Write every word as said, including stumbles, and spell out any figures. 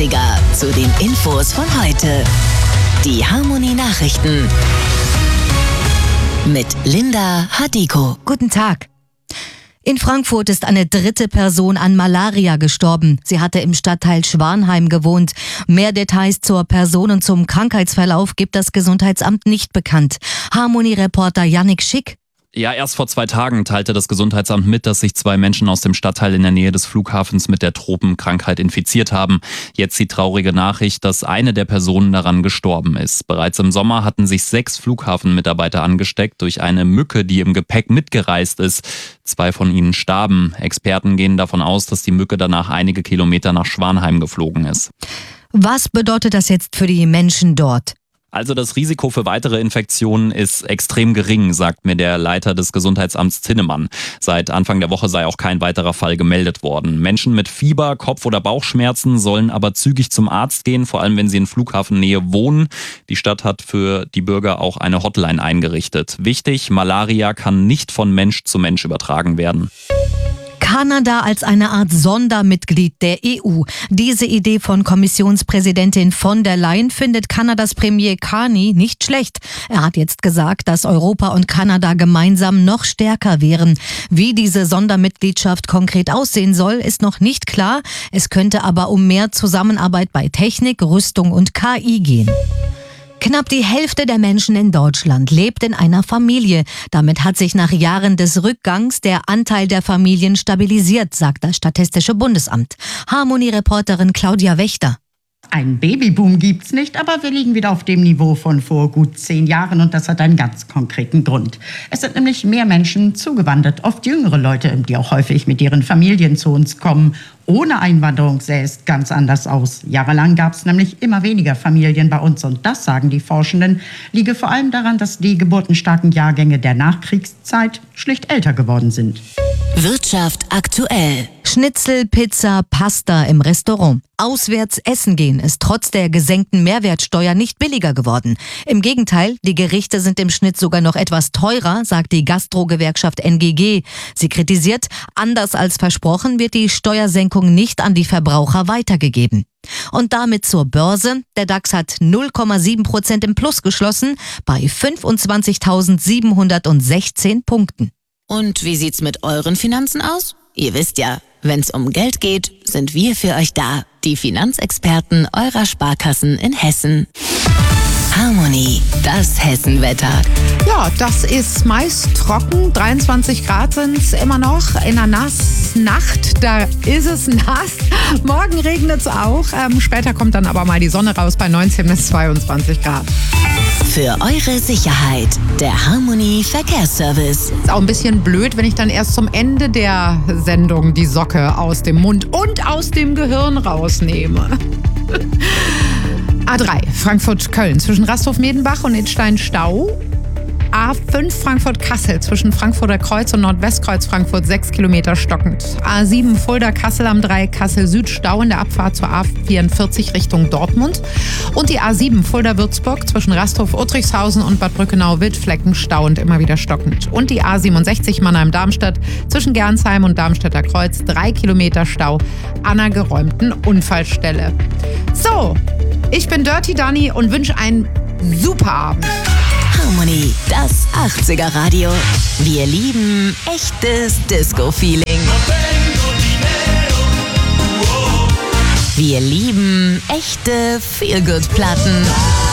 achtziger zu den Infos von heute. Die Harmonie Nachrichten mit Linda Hadiko. Guten Tag. In Frankfurt ist eine dritte Person an Malaria gestorben. Sie hatte im Stadtteil Schwanheim gewohnt. Mehr Details zur Person und zum Krankheitsverlauf gibt das Gesundheitsamt nicht bekannt. Harmonie-Reporter Yannick Schick. Ja, erst vor zwei Tagen teilte das Gesundheitsamt mit, dass sich zwei Menschen aus dem Stadtteil in der Nähe des Flughafens mit der Tropenkrankheit infiziert haben. Jetzt die traurige Nachricht, dass eine der Personen daran gestorben ist. Bereits im Sommer hatten sich sechs Flughafenmitarbeiter angesteckt durch eine Mücke, die im Gepäck mitgereist ist. Zwei von ihnen starben. Experten gehen davon aus, dass die Mücke danach einige Kilometer nach Schwanheim geflogen ist. Was bedeutet das jetzt für die Menschen dort? Also das Risiko für weitere Infektionen ist extrem gering, sagt mir der Leiter des Gesundheitsamts Zinnemann. Seit Anfang der Woche sei auch kein weiterer Fall gemeldet worden. Menschen mit Fieber, Kopf- oder Bauchschmerzen sollen aber zügig zum Arzt gehen, vor allem wenn sie in Flughafennähe wohnen. Die Stadt hat für die Bürger auch eine Hotline eingerichtet. Wichtig, Malaria kann nicht von Mensch zu Mensch übertragen werden. Kanada als eine Art Sondermitglied der E U. Diese Idee von Kommissionspräsidentin von der Leyen findet Kanadas Premier Carney nicht schlecht. Er hat jetzt gesagt, dass Europa und Kanada gemeinsam noch stärker wären. Wie diese Sondermitgliedschaft konkret aussehen soll, ist noch nicht klar. Es könnte aber um mehr Zusammenarbeit bei Technik, Rüstung und K I gehen. Knapp die Hälfte der Menschen in Deutschland lebt in einer Familie. Damit hat sich nach Jahren des Rückgangs der Anteil der Familien stabilisiert, sagt das Statistische Bundesamt. Harmonie-Reporterin Claudia Wächter. Ein Babyboom gibt's nicht, aber wir liegen wieder auf dem Niveau von vor gut zehn Jahren und das hat einen ganz konkreten Grund. Es sind nämlich mehr Menschen zugewandert, oft jüngere Leute, die auch häufig mit ihren Familien zu uns kommen. Ohne Einwanderung sähe es ganz anders aus. Jahrelang gab es nämlich immer weniger Familien bei uns und das, sagen die Forschenden, liege vor allem daran, dass die geburtenstarken Jahrgänge der Nachkriegszeit schlicht älter geworden sind. Wirtschaft aktuell. Schnitzel, Pizza, Pasta im Restaurant. Auswärts essen gehen ist trotz der gesenkten Mehrwertsteuer nicht billiger geworden. Im Gegenteil, die Gerichte sind im Schnitt sogar noch etwas teurer, sagt die Gastro-Gewerkschaft N G G. Sie kritisiert, anders als versprochen wird die Steuersenkung nicht an die Verbraucher weitergegeben. Und damit zur Börse. Der DAX hat null Komma sieben Prozent im Plus geschlossen bei fünfundzwanzigtausendsiebenhundertsechzehn Punkten. Und wie sieht's mit euren Finanzen aus? Ihr wisst ja, wenn's um Geld geht, sind wir für euch da. Die Finanzexperten eurer Sparkassen in Hessen. Harmonie, das Hessenwetter. Ja, das ist meist trocken. dreiundzwanzig Grad sind es immer noch. In der Nassnacht, da ist es nass. Morgen regnet es auch. Ähm, später kommt dann aber mal die Sonne raus bei neunzehn bis zweiundzwanzig Grad. Für eure Sicherheit, der Harmonie Verkehrsservice. Ist auch ein bisschen blöd, wenn ich dann erst zum Ende der Sendung die Socke aus dem Mund und aus dem Gehirn rausnehme. A drei, Frankfurt-Köln, zwischen Rasthof-Medenbach und Idstein-Stau. A fünf, Frankfurt-Kassel, zwischen Frankfurter Kreuz und Nordwestkreuz Frankfurt, sechs Kilometer stockend. A sieben, Fulda-Kassel am drei, Kassel-Süd, Stau in der Abfahrt zur A vierundvierzig Richtung Dortmund. Und die A sieben, Fulda-Würzburg, zwischen Rasthof-Uttrichshausen und Bad Brückenau-Wildflecken, Stau und immer wieder stockend. Und die A siebenundsechzig, Mannheim-Darmstadt, zwischen Gernsheim und Darmstädter Kreuz, drei Kilometer Stau an einer geräumten Unfallstelle. So, ich bin Dirty Dani und wünsche einen super Abend. Harmonie, das achtziger Radio. Wir lieben echtes Disco-Feeling. Wir lieben echte Feel-Good-Platten.